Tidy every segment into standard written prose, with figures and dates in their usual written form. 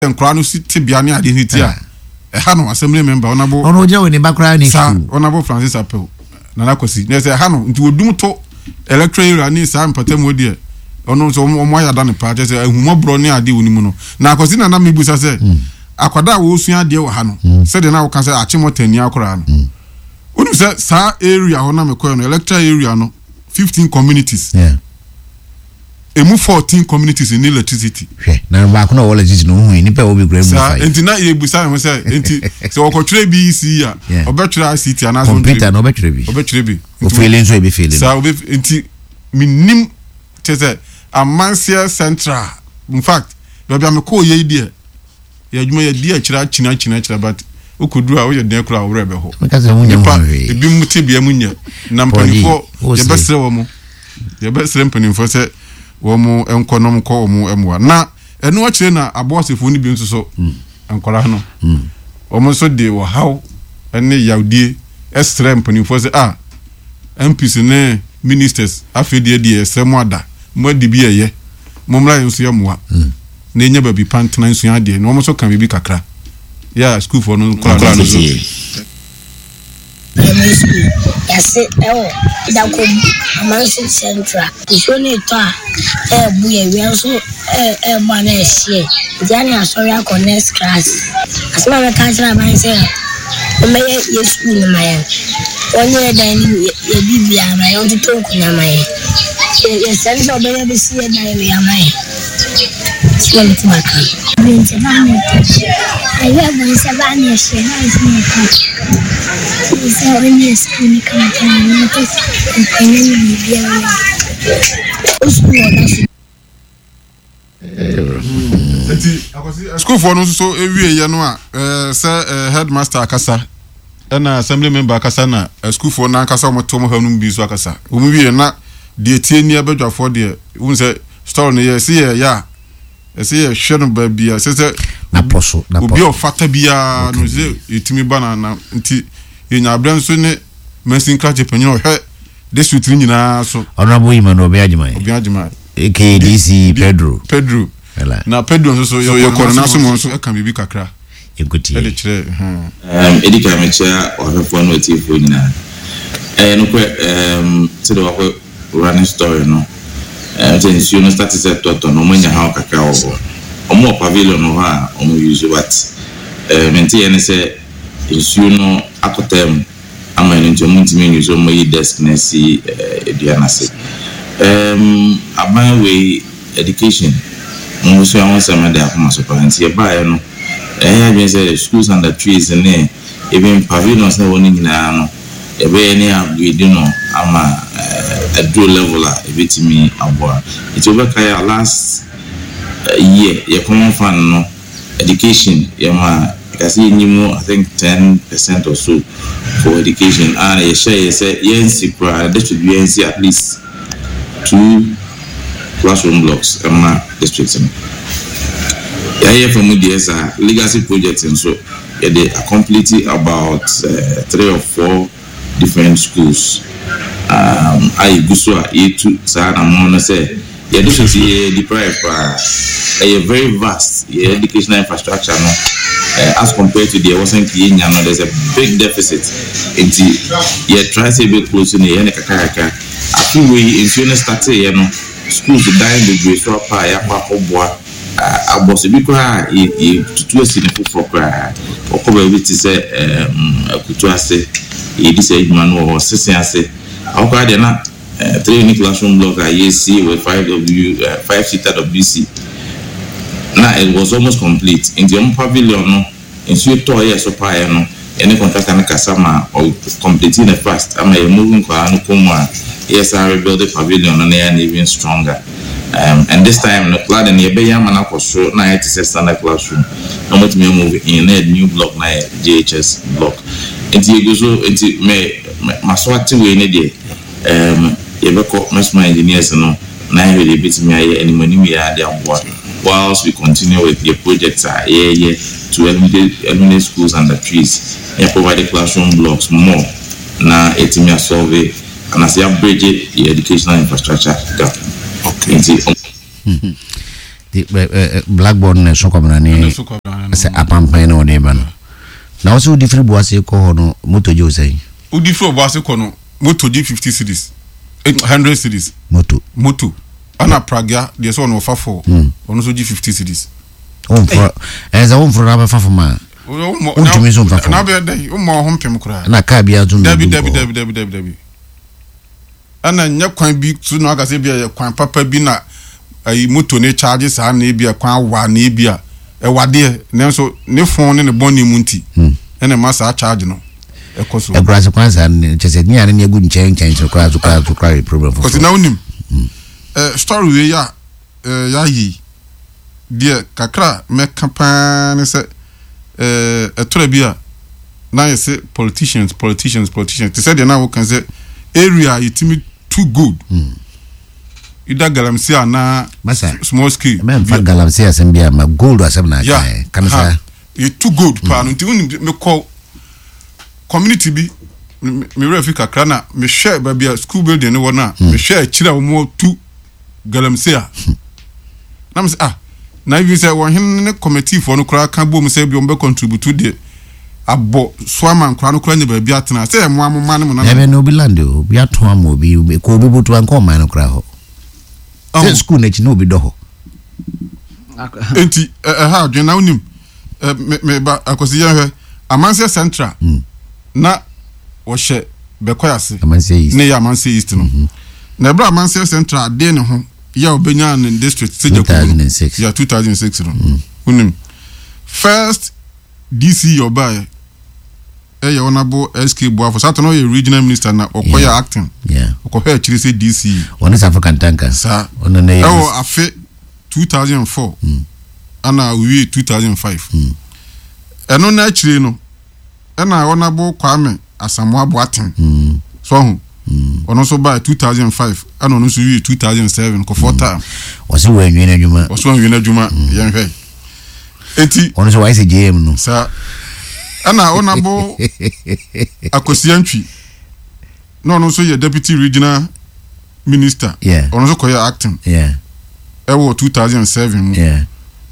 nkra no sit bia ne ade hiti a ha no assembly member onabo ono je we ne bakra ni school onabo Francis Apel na kwasi ne say ha no nti odum to electoral area ni sa mpatam odi ono so mo ayada ne pa say ahumobro ne ade woni mu no na kwasi na mebusa say akwada wo sua ade wo ha no say de na wo ka say achimotani akora no onu say sa area ho na mekoyo no electoral area no 15 communities emu 14 communities in electricity na ba ko na wo electricity no hu ni pe wo be grade mu fa enti na ye busa me say enti so wo ko tire BC ya obetwira city ana so computer no obetwire bi o feeling so e be feeling so enti minim tese Amansia Central in fact do bia me ko ye ide ya adwuma ye di akira china but okudu a wo ye den kura wo rebe ho because wo nya ho ebi muti bia munya na mpanifo ye besre wo mu ye besre mpanifo se wo mu enkonom ko wo mu emwa na enu a kire na abosefo ni bi nso so enkora no wo mu so de wo haw ene yaudie esre mpanifo se MPs ne ministers afedie die esremu ada mo di bi eye momra nso ye moa na enya babi pantena nso ade no mo so kan bibi kakra ya school for no kwara no so primary school yes ida ko Amansia Central so ne to bu ye wi so ma na ehie jani asori akọ next class asema me ka tira ban say o me ye school ni ma ye onye dan ni ye bibia ma ye to kunya ma ye yes so be be see dan we ma ye so le tumaka binti na me aye bo se ba ni she na isi ka so onye school ni ka ta ni to kunya ni bibia ma school for no so ewie ye no a say headmaster akasa na assembly member akasa na school for na akasa mo to mo hanum bi so akasa o mu wie na de tie ni abadwafo de won say store no ye see ye ya see ye hwe no ba bia say na poso obi o fata bia no say etimi banana nti enya abran so ne mesin krache panyin o hwe de sutri nyina so honorable Imano Obiajima AKDC Pedro na Pedro so yo corona so mo so kan bibi kakra ekuti e de kire edika mecha ohefo no tifo nyina no kwe se do ko running story no tensi no start set to no manya ha kakra wo omo pavilion no ha omo use what menti ene se insu no akotem ama no ntimi use omo yi desk na si eduana se aban we education mo so awon sama da kuma so parents e ba no been say schools under trees and even pavilions na woni nyina no e be ni upgrade no ama a do level a ebetimi aboa it over kai last year ye common fund no education ye ma kasi nyimu I think 10% or so for education and ye share say yensi pra that should be yensi at least 2 classroom blocks ama districts. Yeah, from the legacy projects and so they are completely about 3 or 4 different schools. I go so to Sana Mona say, yeah, this is deprived a very vast educational infrastructure no, as compared to the wasn't Kenya. No, there's a big deficit. Yeah, try to be close in the Kakaka. I think we in started, you know, schools dying the great so far, abosi bikwa tutu esi ne foforo kra okoba wi ti se akutu ase edi se eduma no ho sese ase akwa de na 3 unique classroom block IAC with 5-seater WC na it was almost complete in the pavilion no in so to here so pa no any contractor na kasama or completing the fast am I moving kwa no komwa yes I rebuild the pavilion and they are even stronger. And this time the plan in the Bayamana was so na it is a standard classroom. No much me move in a new block na JHS block. Enti go so enti me maswati we ne dey yebeko mesma engineers no na we dey bit me aye any money we are there whilst we continue with the projects to eliminate schools under trees and provide the classroom blocks more na etimi solve and as you bridge the educational infrastructure gap. Okay. the blackboard na so komna ni se apampan na ode ba no na also di free boase ko no moto je osai udi free boase ko no moto ji 50 cities 100 cities moto ana praga de so no fa for ono so ji 50 cities on for as on for na fa for ma o so fa for na be dey o mo ho mpem kura na ka bia tun David ana nya kwan bi tu no aka se bia kwan papa bi na ai moto ne charges ha na bia kwan wa na bia e wade ne so ne phone ne boni munti ene masa charge no ekoso e grass kwan sa ne chese ni ane ne gu nchen so kwa problem for because now nim story we ya yi dia kakra me campaign se etora bia na yese politicians they said they now can say area it me too good ida galamsia na small scale men fa galamsia asembia ma gold asem kan sa it too good pa no nti me call community bi me refi kakra na me share ba bia school building no na me share kira wo tu galamsia na me na if you say one hin committee for no kra kan bom say bi on be contribute to the abo swama nkra no kra nya ba bia atena say mo amoma no na ebe no bi land o bia to am obi ko obi butu an ko man no kra ho say school na chi no bi do ho enti ha dwen na unim me ba akosi ya hwe Amanse Central na wo hye bekoyase ne ya Amanse East no na bra Amanse Central de ne ho ya obenya in district seje ko 2006 ya 2006 no unim first DC yoba ya onabo SK Boafo sato no ye regional minister na okoya acting okoya chiri se DC one is African tanker sa ono ne afe 2004 ana we 2005 eno na chiri no na onabo Kwame Asamoah Boateng so hu ono so by 2005 ana ono so we 2007 ko 4 time wasi we nwena adwuma yan hwe enti ono so why say JM no sa ana onabo Akosiantwi no ono so ye deputy regional minister ono so koya acting ewo 2007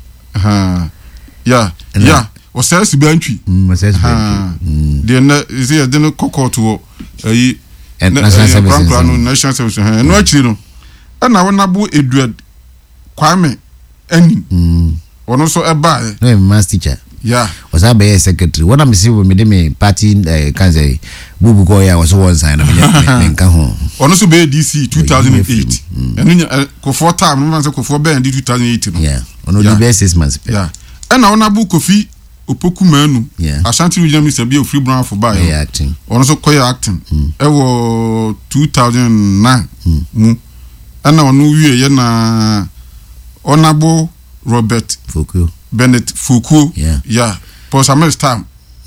osesi bantwi de na is here de no kokoto ayi national service no achiri no ana wonabo Edward Kwame ani ono so eba no master teacher was I be secretary when I'm see me me party can say bubu ko ya was one sign na me kan ho ono so be DC 2008 enu ko 4 time no say ko 4 be 2008 no ono di be 6 months ana wonabo Kofi Opoku Manu Ashanti regional minister be free brown for buy acting ono so koya acting ewo 2009 ana ono wie ye na onabo Robert Bennett Foucault for some time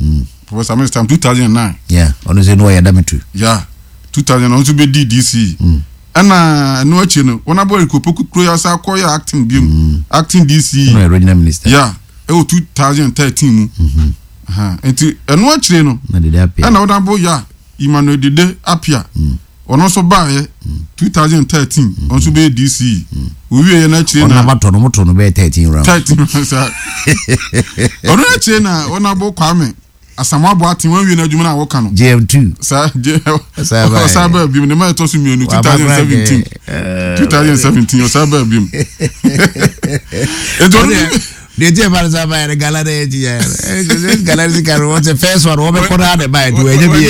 2009 ono se no ya dametu 2000 on to be DC ana no achi no onabo Opoku Kroya sa koya acting bim acting DC no regional minister 2013 enti eno achire no ana onabo Emmanuel Dede Apia ono so baaye 2013 on so be DC we ye na achire na onabo tono moto no be 13 round ono achire na onabo Kwame Asamoah Boateng wan wi na adwuma na wo ka no JM2 sa ba bi ne ma to so mienu 2017 sa ba bi de je barza ba ya gala de je gala de karo what the first one wo be ko na de ba do enye bi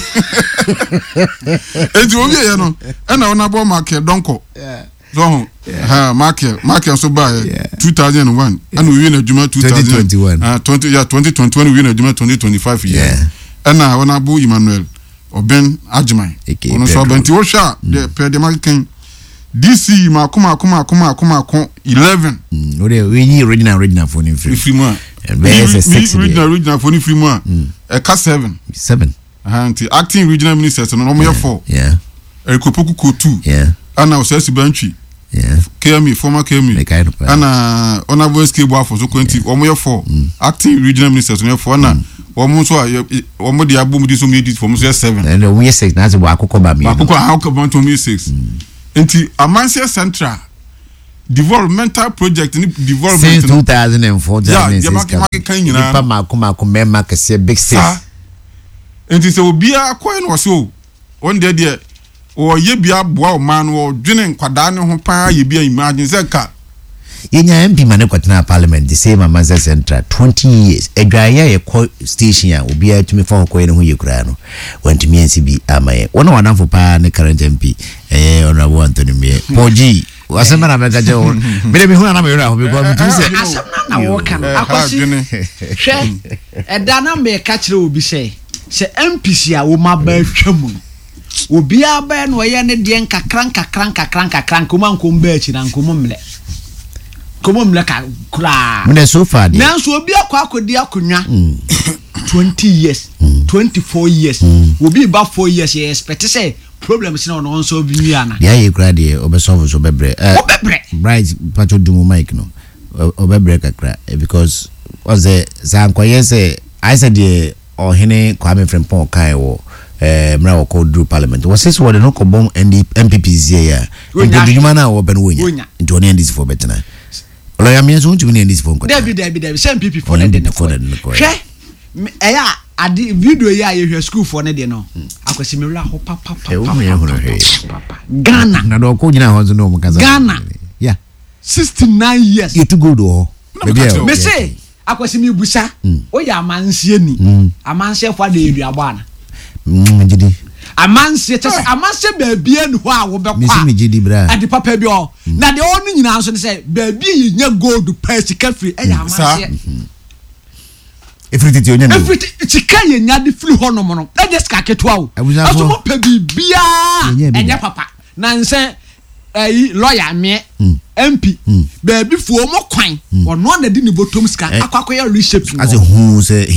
eju obi ye no na ona bo market donko so market so ba 2001 and we win a juma 2021 2021 we win a juma 2025 na ona bo Emmanuel Oben Ajman ono so benti wo sha de pe de market DC makuma 11 we need original for free mo original for free mo e ka 7 anti acting regional ministers no mo 4 Ekopoku ko 2 ana osesi bantwi KME former KME ana honorable SK Boafo so kwenti o mo 4 acting regional ministers no 4 na o mo so o mo di abom di so me di for mo 7 and we 6 na se wa akoko ba mi akoko how come to me 6 enti Amanse Central developmental project ni development since 2004 nipa mako mema kese big state enti se obia akoy no so on de o ye bia boa o man o dwene nkwada ne ho pa ye bia imagine se ka yenya MP mane kwatena parliament the same Amaza Central 20 years edwaya ye call station ya obia tumi fa ko ye ne ho ye kura no wantumi NCB amaye wona wanamfo pa ne current MP honorable Anthony Mie Poji wasema na meka je bele mi hu na me yora ho because mi say asema na wo kan akwasi hwe eda na me ka kire obi say se MPC a wo ma ba twam obi aba no ye ne de nkakran kuma nkom ba achi na nkom mle komo mle ka kula me so far de nanso obi akodi akonwa 20 years 24 years obi ba 4 years ye expect say problems na no so bi ana ya ye kra de obesolve so bebre bright pato dumo mic no obebre kakra because was the zankoye say I said the ohene Kwame Frimpong kai wo mra wo call through parliament was this what no ko bom MPPs here nduduma na wo ben wonya nti oni ndis for betena lo ya mienso ntumi ni ndis for nko David sem MPP for ne de ko hwe eya adi video ya ye hwe school for ne de no akwasi mewla ho papa Ghana na do ko nyina ho zo no mukaza Ghana yeah 69 years you to go do me say akwasi mi busa o ya amansie ni amansie for de eduaba na jidi amansie tese amansie baabie ni ho a wo be kwa mi jidi bra adi papa bi o na de onu nyina so ne say baabie yi nya gold pass free e ya amansie everything you know everything chika ye nya de free ho no mo no e just ka keto awo aso mo pa bibia enya papa na nse lawyer me MP baby fuo mo kwan ono na di ni bottom ska akwakoya reshaping as a who say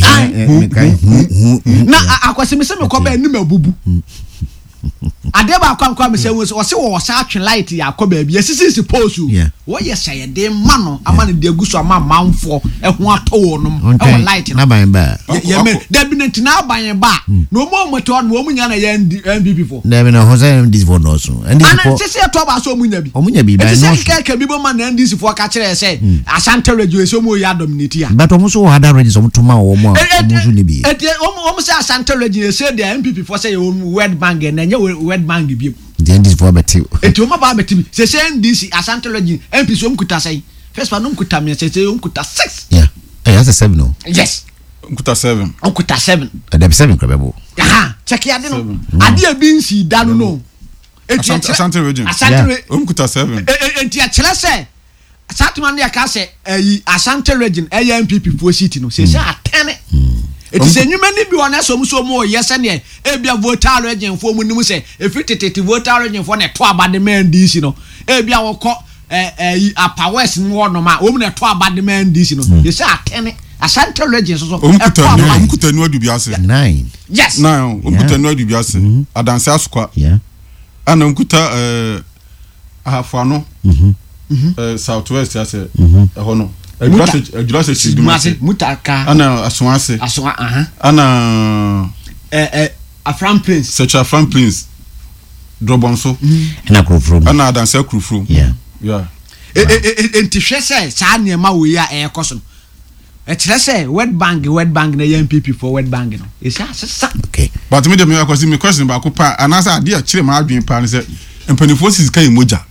na akwase me se me ko ba ni mabubu adeba akwa me se wo se wo sa atwe light ya akwa baby esisi pose wo ye sey de ma no ama ne de aguso ama manfo eho atowo no e light na ban ba ye me da bi nti na ban ba no mo moto no mo nya na ye MVP for na be no ho say this for no so and this for sisi to ba so mo nya bi ba no sisi ka bi bo ma na this for ka kire say Asante Radio so mo ya dominate ya but omo so had already so tuma wo mo so ni bi omo say Asante Radio say the MPP for say World Bank na nya World Bank bi the end is for better eti omo ba better say NDC Asante Radio MP so mkuta say first one mkuta me say mkuta 6 yeah that's a 7 no yes mkuta 7 mkuta 7 there be 7 krabebo aha check ya de no ade abi nsi da no eti Asante Radio mkuta 7 enti a kire say Asante man ya ka say Asante Radio MPP for city no say atene it is a new many be on so more yes and ye ebia voter region for mu nim say efitete voter region for na to abade man DC no ebia wo ko apa west no no ma o mu na to abade man DC no you say atene Asante region so mkuta nu adu biase 9 yes 9 mkuta nu adu biase adanse asukwa yeah ana mkuta ahafano southwest ya se ho no Ejulase chidumase mutaka ana aswase ana Afram Prince such a Afram Prince Drobonso na Krufrum ana adanse Krufrum yeah enti hwese saa niema wo ya ekoso e kire se World Bank na MPP for World Bank no e sa okay but me dem akwasi me question ba ko pa anasa ade a kire ma adwen pa ne se empanifo sisika emoja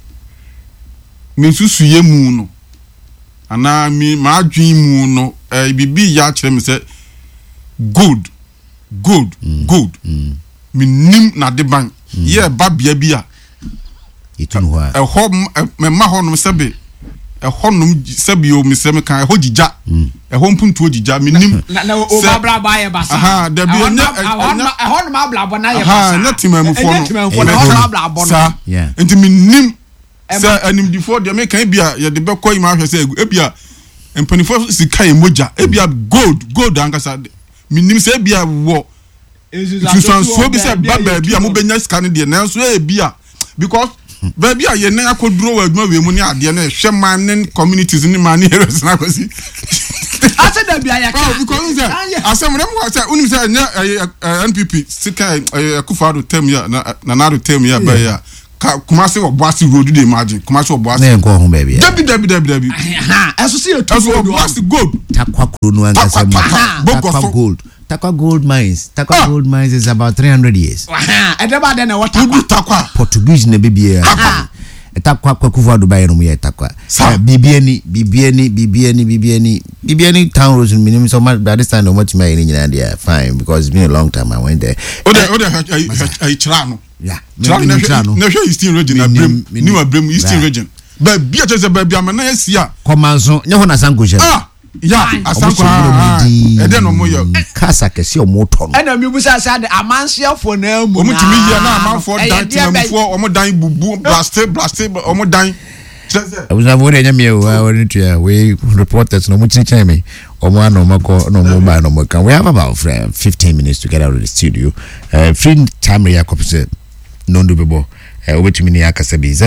me susu ye mu no ana mi ma adwen mu no bibi ya kire me se good mi nim na de ban ye ba bia bia itunu ho ho me ma ho no sebe ho no sebe o mi se me kan ho jija ho mpuntu o jija mi nim na o ba bra ba ye ba sa aha da bi ho no ma bla bo na ye ba sa aha na timamfo no ho no bla bo no enti mi nim se anim before de me kan bia ye de be ko yi ma hwe se ebia empanifo sika emoja ebia gold ankasa mi nim se ebia wo so bi se ba bia mo benya sika ne de na so ebia because baby aye na akoduro wa aduma we mu ni ade na hwe man communities ni man heroes na kwasi ase da bia ya ka because asem na mo say unim say nya NPP sika Akufo-Addo term ya na Nado term ya ba ya Kumasi Obuasi road dey imagine Kumasi Obuasi na enko ho baby debi eso si Obuasi gold takwa kuro no angasa Takwa gold mines gold mines is about 300 years edeba de na water takwa Portuguese na bibia takwa kwakuva Dubai no ye takwa bibiani town roads minimum so much by this time no much my nyina there fine because it's been a long time I went there I chirano yeah na show Eastern region na brem ni wa brem Eastern region ba bia chese ba bia na yasia komanso nye ho na sanko je ya asanko ede no moyo kasa kesi omoto no ena mi busa sa de amansiafo na amu omo timi ya na amanfo dan tinamfo omo dan bubu blaste omo dan Uza vore nyame o nitua we reporters no muchi chime omo ano mako no mo ba no mo kan we have about 15 minutes to get out of the studio free time ya kopse no ndo bebo obetumi ni akasa bi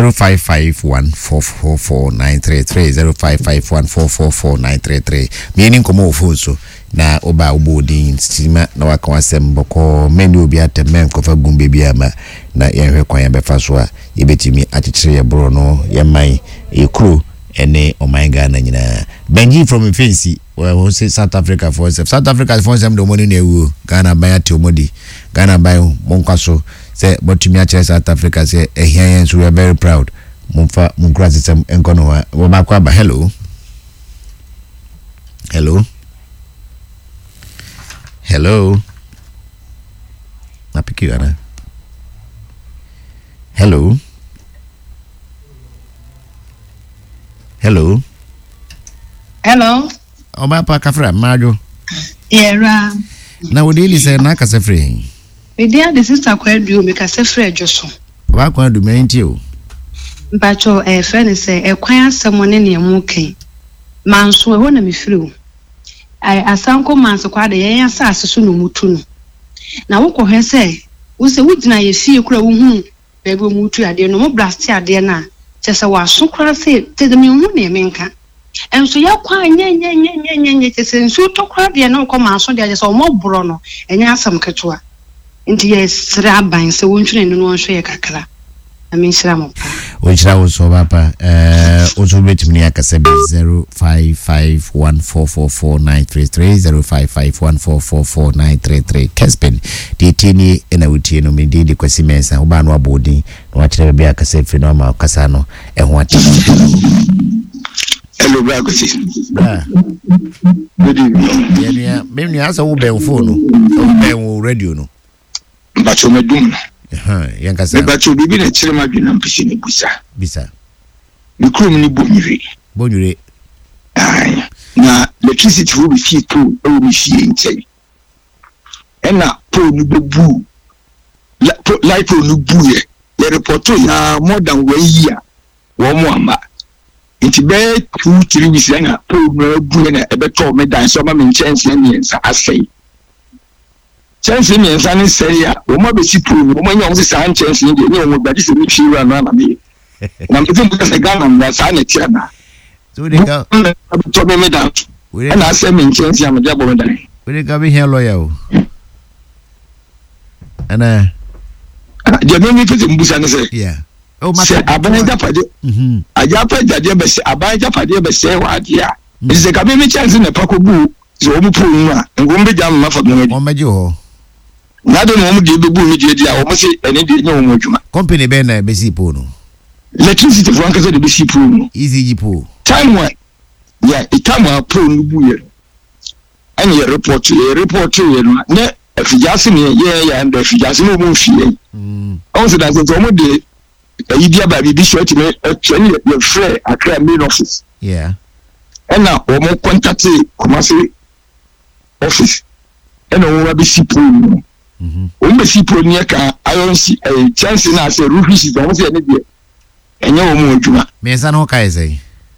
0551444933 0551444933 mieni nkomo ofo so na oba obodin stima na waka wasem boko meni obi atemen kofa gumbe bi ama na yenhwe kwan ya befa so a yebetimi akyekyere ye bro no ye man ekro ene omanga na nyina Benji from Fancy we say South Africa for them do money na ewu Ghana buy ati omodi Ghana buy monkwaso say botumi akyekyere South Africa say ehia so we are very proud mumfa munkra system enkono wa ba kwa ba hello napiki ana hello Oba pa kafra majo Era na wodili se na kasefre Media the sister kwadu me kasefre adwoso Wa kwadu me nti o Mpacho friend say kwan asemone ne emu kan manso ho na me firi asanko manso kwade yen asase so no mutu no na wokọ hwe say wo se wugina ye fie kura wo hu bebe mutu ade no mo blast ade na chese wa so kura say te de me hu ne menka enso ya kwa nye chese nso to kura de na ko manso de chese o mo bro no enya asam ketua nti ye sra aban se wontwene no no hwe ye kakra aminsira mo pa Ojira so papa ozo betimi ni akasa 0551444933 0551444933 Kespen detini ena wutie no medi de kwasi mensa oba no abodi no akere be akasa fi no ma akasa no eho ati Hello Bragosi bra good evening ya me asa wo be phone no be wo radio no Bacho medum yankasa me bacho bibi na kire ma dwena mpisi ni bisa ni krum ni bonyure na electricity wo bi fie to e wo bi fie nche ena po ni bebu light po ni buye le report ya more than 1 year wo mo amba iti be 2-3 weeks na po no buye na ebe to me dan so ma me chance ni ensa asai chance mi ensa ni seria o ma be sipu o ma nya o se san chance ni de ni o mo gba di se mi fiwa na na me na me tin bu se Ghana na sa na tia na so they go to me down and I say me chance am dey bo dan we dey be here lawyer o ana de me mi pete mbusa ne say yeah oh ma abanja pade aja pade de be se abanja pade be se wa dia mi se ka me chance na pa ko bu so o mu pu nu a ngombe jam ma fa no on meje ho na do no mu de be bu mi de dia o mo se ene de nya o mo djuma company be na be si po no electricity for anka so de be si po no easy po time one yeah it time a pro no bu ye and your report ye no na afijase ne ye and afijase no mo fie on se that so mo de idia ba bi short me actually your friend akra main office yeah and now o mo contact Kumasi office and o wa be si pro no o me si pro ne ka iron si chance na say roof is o mo se ne de enye o mo adwuma me san ho kai say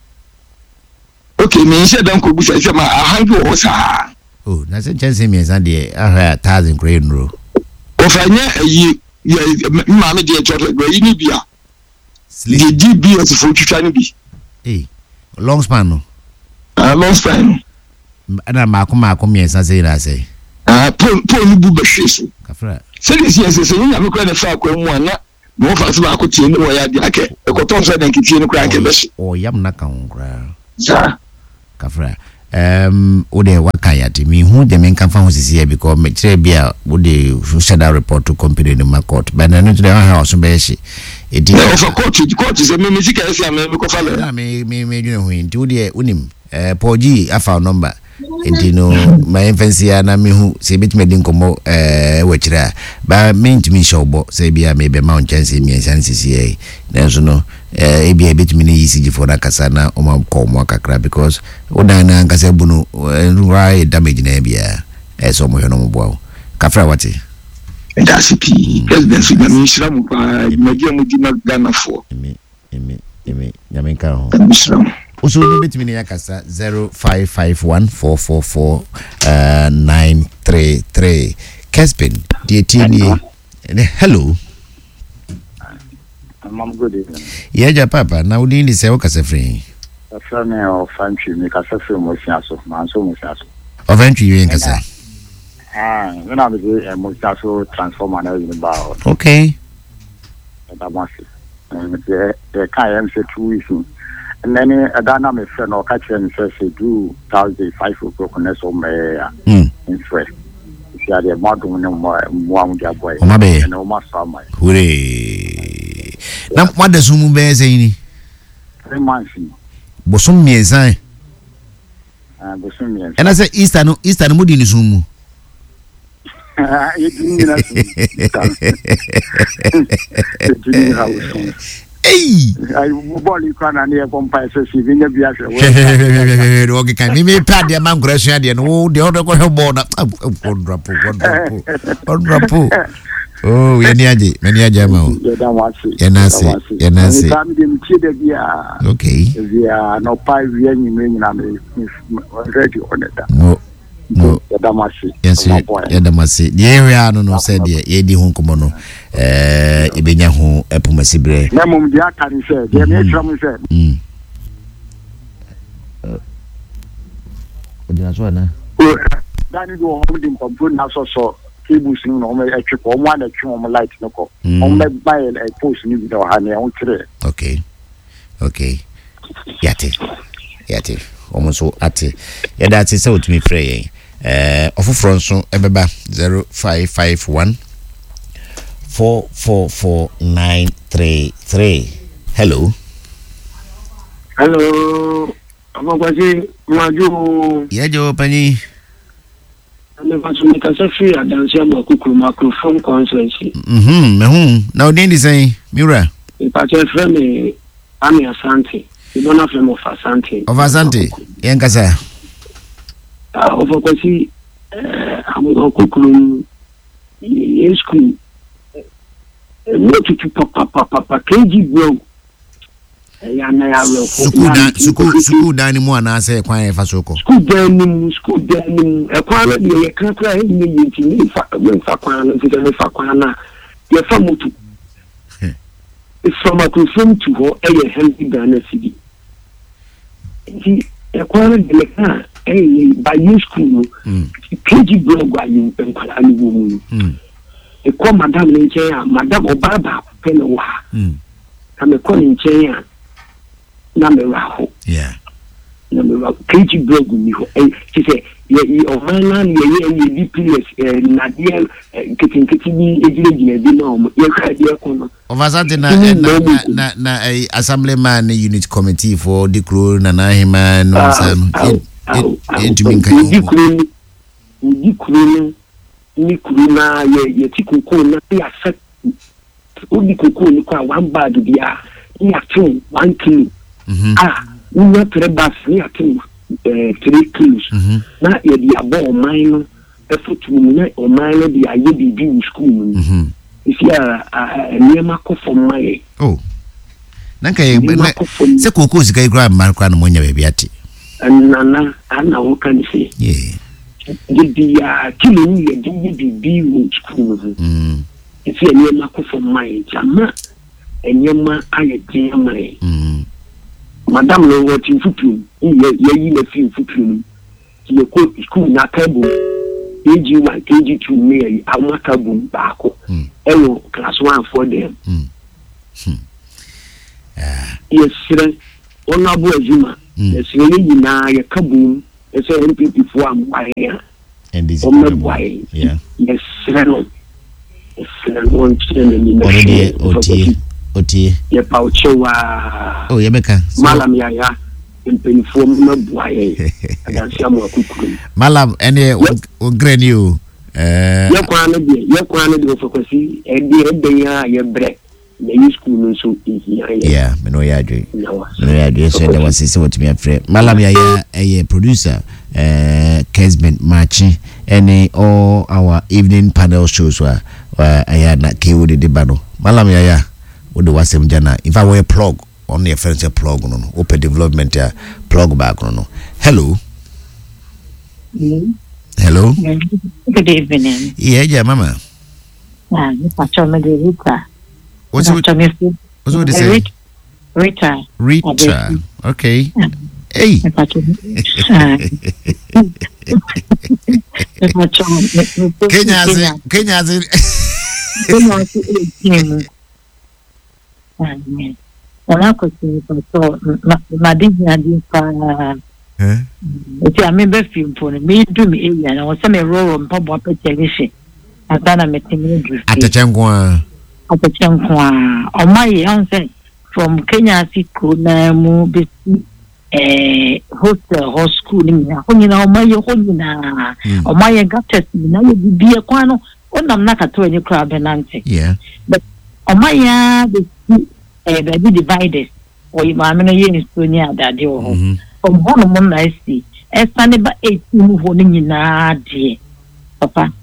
okay me say dan ko busa say ma ahanju o sa oh na say chance me san de ahia 1000 crane ro o fa nya yi ma me de choto go yi ni bia de DBS for twitwa ni bi long span no long span ana mako me san say na say po ni bu be hweso kafra say this yes say nya me kwa na fa kwa mu ana no fa so ko tie no ya dia ke e ko ton so den kitie no kra nke be o yam na ka nkra sa kafra ode wakayati mi hu de men kan fa hu sisi e because me kire bia ode shadow report to company in my court but na no to the house be shi e di of court is me sika esi am me ko fa le na me dwene hu nti ode unim poji afa number nti no my infancy na me hu se betime din komo we kire ba me ntimi showbo se bia me be ma chance mi ensan sisi e na so no ebia betime ni yisi for na kasa na o ma ko mo kakra because odan na nkasa bunu right damage na bia so mo heno mo bo kafra wati that's it president fi na ministra mu pa magia mu di na Ghana for emi nyamenka ho ministra uso no betime ni yakasa 0551444933 Kespin DTN hello Mam good evening. Yeah, papa. Now we need to say okase free. Aframe o fanchi mi kasa free mo siaso, manso mo siaso. O fanchi you kasa. We na be mo siaso transformer na yin ba. Okay. That was it. The kai am say 2 weeks. And then Adana me friend or catch and say 2005 o'clock na so me in fresh. If you are the modern no more dia boy. O mabe. No more sama. Hooray. Na what the sumu be say ni? 3 months. Bosom mienza. Bosom mienza. And I say Easter no mudi ni sumu. Hey, I body kana near Pompai says if in the Biafra. Okay, can me pad the man Gresham and oh the other go born up. One drapo. Oh, Yaniaji, Maniajamo. Yanasi. Okay. We are no 5 years in already on it. No. Yadamasi. Yes, Yadamasi. The area no said Yedi Hunkomono. Ibenya hu epumasibre. Nemum dia kan said, the metrum said. Odinaswana. Dani do holding computer na so cables no me etwe ko mo na twe mo light no ko. On me buy a post ni bi do ha ne on kire. Okay. Yate. Omonso ate. Yada ate say otumi frey ofofro nso ebeba 0551 444933. Hello. Amagwaji maju. Yejo pani. Me faso me kasa free adanse amakukuru microphone conference. Me na odin di say Mira. E pa che frame Ami Asante. You don't have them of Asante. Of Asante. Yankasa. Of Okwasi Amagukuru in school. Not to papa KG bro. School dani mo na say kwan e fa soko. School dani e kwan e krakra e ni yinti fa kwan na ye fa motu. It's from a confirm to go a healthy Ghana city. He acquired the car by new school. KG blog by you and Kalani woman. A call Madame Ninja, Madame Obaba, Penowa. I'm a calling chair. Number Raho. Yeah. Number KG blog with you. She said, your man, your DPS, Nadia, getting Ovasante na assemblyman unit committee for the crew na hima no san ni na ye tikoko na ya set odi koko ni kwa 1 bag bia ni atin 1 kilo we na trebas ni atin 3 kilos na ye di abo man efutu na o man na di aye bibi school if you are near Marco for my nanka se koko sika ikra marko na monya baby ati nana ana wo kan say the kilo ni ye bibi school if you are near Marco for my jama enyema aye jama madam no watching futu ye na fi futu ye ko school na kabo KG1 KG2 me amaka bum baako ewo class 1 for them yɛsrɛ ɔnabo adwuma yɛsrɛ ne nyinaa yɛka bom ɛsɛ npp foɔ amboaeɛ a ɔmmɛboaeɛ yɛsrɛ no ɔnkyerɛ n'ani na otie yɛpa wo kyɛw a yɛbɛka malam yaya mpanyinfoɔ mmɛboaeɛ adanse ama akukuru malam ɛne ogrɛ ni o yɛkwan no deɛ ɔfɔkwasi ɛdeɛ ɛbɛn a yɛbrɛ na yi school no nso ehia yɛ me no yɛ adwe so da wasese wotumi afrɛ malam yaya ɛyɛ producer Kesben Machi any all our evening panel shows were aya na kewo de bano malam yaya wo de wasem jana if I were a plug on your friends a plug no open development plug back no hello good evening yeah mama what's what they say Rita okay hey Kenya Ela so madinha de eti ame be film for me do me area na wo se me roro mpabo apetelishi atana metimi do atachenko omaye on say from Kenya City na mu be hostel or school ni na honyina omaye gates ni na ye bibie kwa no onam na kato any crowd benante but omaye be baby divided or you mamma yen Sonia that you from one na see stand by 18 holding in a dear papa